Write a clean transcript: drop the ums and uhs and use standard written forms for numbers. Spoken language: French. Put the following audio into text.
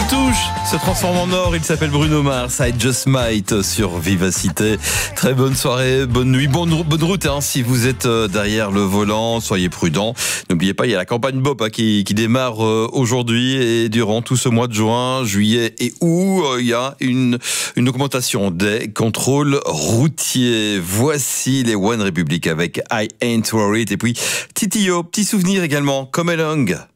touche se transforme en or. Il s'appelle Bruno Mars. I Just Might sur Vivacité. Très bonne soirée, bonne nuit, bonne route si vous êtes derrière le volant. Soyez prudents. N'oubliez pas, il y a la campagne BOP qui démarre aujourd'hui et durant tout ce mois de juin, juillet et août, il y a une augmentation des contrôles routiers. Voici les One Republic avec I Ain't Worried. Et puis Titio, petit souvenir également, Come Along.